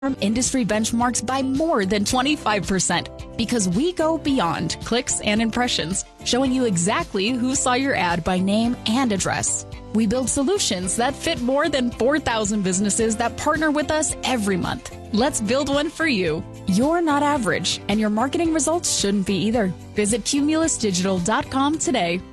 industry benchmarks by more than 25% because we go beyond clicks and impressions, showing you exactly who saw your ad by name and address. We build solutions that fit more than 4,000 businesses that partner with us every month. Let's build one for you. You're not average, and your marketing results shouldn't be either. Visit cumulusdigital.com today.